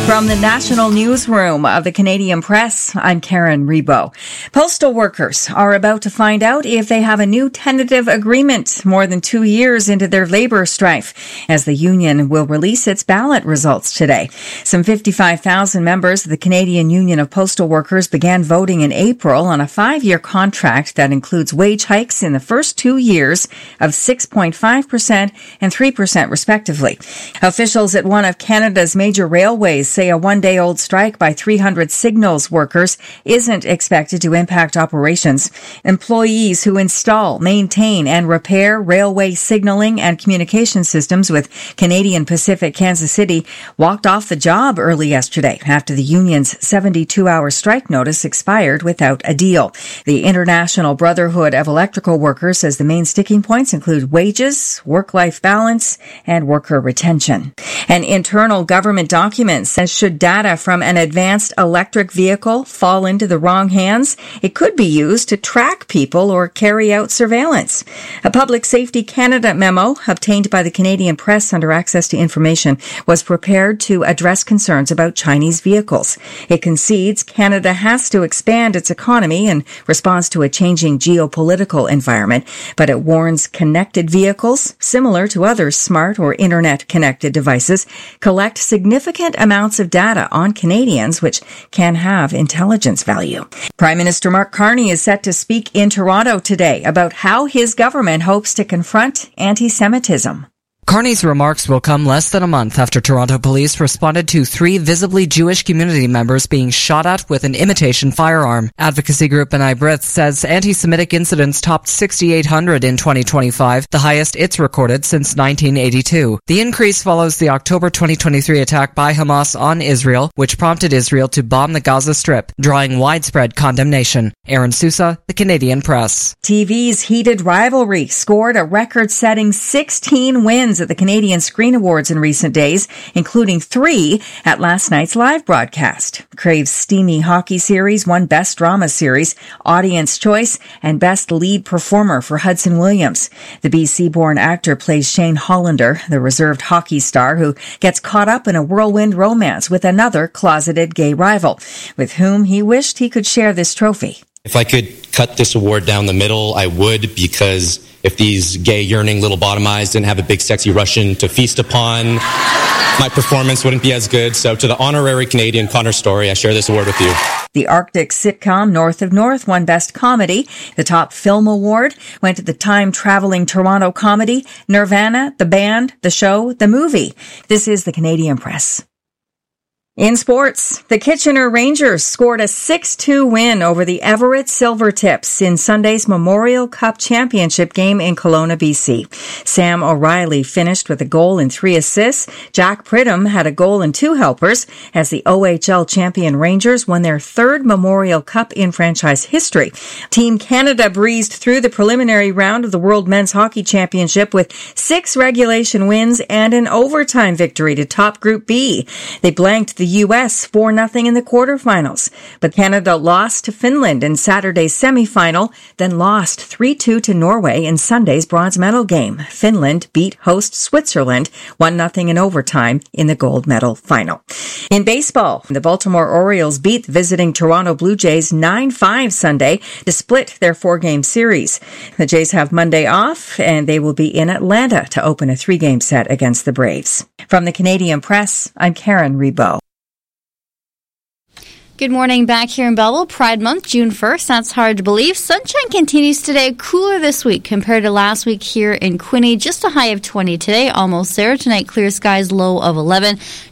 From the National Newsroom of the Canadian Press, I'm Karen Rebo. Postal workers are about to find out if they have a new tentative agreement more than 2 years into their labor strife, as the union will release its ballot results today. Some 55,000 members of the Canadian Union of Postal Workers began voting in April on a 5-year contract that includes wage hikes in the first 2 years of 6.5% and 3% respectively. Officials at one of Canada's major railways say a one-day-old strike by 300 signals workers isn't expected to impact operations. Employees who install, maintain, and repair railway signaling and communication systems with Canadian Pacific Kansas City walked off the job early yesterday after the union's 72-hour strike notice expired without a deal. The International Brotherhood of Electrical Workers says the main sticking points include wages, work-life balance, and worker retention. An internal government document says should data from an advanced electric vehicle fall into the wrong hands, it could be used to track people or carry out surveillance. A Public Safety Canada memo obtained by the Canadian Press under Access to Information was prepared to address concerns about Chinese vehicles. It concedes Canada has to expand its economy in response to a changing geopolitical environment, but it warns connected vehicles, similar to other smart or internet-connected devices, collect significant amounts of data on Canadians, which can have intelligence value. Prime Minister Mark Carney is set to speak in Toronto today about how his government hopes to confront anti-Semitism. Carney's remarks will come less than a month after Toronto police responded to 3 visibly Jewish community members being shot at with an imitation firearm. Advocacy group B'nai B'rith says anti-Semitic incidents topped 6,800 in 2025, the highest it's recorded since 1982. The increase follows the October 2023 attack by Hamas on Israel, which prompted Israel to bomb the Gaza Strip, drawing widespread condemnation. Aaron Sousa, The Canadian Press. TV's heated rivalry scored a record-setting 16 wins at the Canadian Screen Awards in recent days, including 3 at last night's live broadcast. Crave's steamy hockey series won Best Drama Series, Audience Choice, and Best Lead Performer for Hudson Williams. The BC-born actor plays Shane Hollander, the reserved hockey star who gets caught up in a whirlwind romance with another closeted gay rival, with whom he wished he could share this trophy. If I could cut this award down the middle, I would, because if these gay, yearning little bottom eyes didn't have a big, sexy Russian to feast upon, my performance wouldn't be as good. So to the honorary Canadian Connor Story, I share this award with you. The Arctic sitcom North of North won Best Comedy. The top film award went to the time-traveling Toronto comedy Nirvana, the band, the show, the movie. This is the Canadian Press. In sports, the Kitchener Rangers scored a 6-2 win over the Everett Silvertips in Sunday's Memorial Cup Championship game in Kelowna, BC. Sam O'Reilly finished with a goal and 3 assists. Jack Pridham had a goal and 2 helpers as the OHL champion Rangers won their 3rd Memorial Cup in franchise history. Team Canada breezed through the preliminary round of the World Men's Hockey Championship with 6 regulation wins and an overtime victory to top Group B. They blanked the U.S. 4-0 in the quarterfinals, but Canada lost to Finland in Saturday's semifinal, then lost 3-2 to Norway in Sunday's bronze medal game. Finland beat host Switzerland 1-0 in overtime in the gold medal final. In baseball, the Baltimore Orioles beat the visiting Toronto Blue Jays 9-5 Sunday to split their 4-game series. The Jays have Monday off, and they will be in Atlanta to open a 3-game set against the Braves. From the Canadian Press, I'm Karen Rebo. Good morning back here in Belleville. Pride Month, June 1st. That's hard to believe. Sunshine continues today. Cooler this week compared to last week here in Quinte. Just a high of 20 today. Almost there. Tonight, clear skies, low of 11.